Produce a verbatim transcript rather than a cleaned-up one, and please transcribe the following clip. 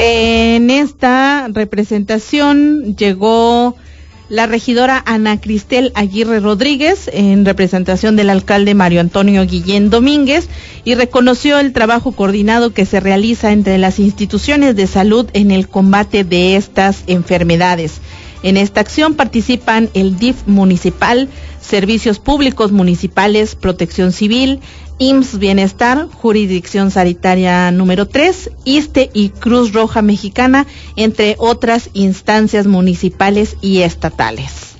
En esta representación llegó la regidora Ana Cristel Aguirre Rodríguez en representación del alcalde Mario Antonio Guillén Domínguez y reconoció el trabajo coordinado que se realiza entre las instituciones de salud en el combate de estas enfermedades. En esta acción participan el D I F municipal, Servicios Públicos Municipales, Protección Civil, I M S S Bienestar, Jurisdicción Sanitaria número tres, ISSSTE y Cruz Roja Mexicana, entre otras instancias municipales y estatales.